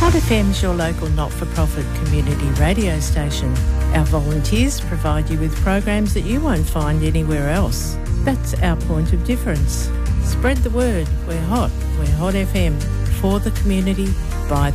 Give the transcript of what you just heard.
Hot FM's your local not-for-profit community radio station. Our volunteers provide you with programs that you won't find anywhere else. That's our point of difference. Spread the word. We're Hot FM. For the community, by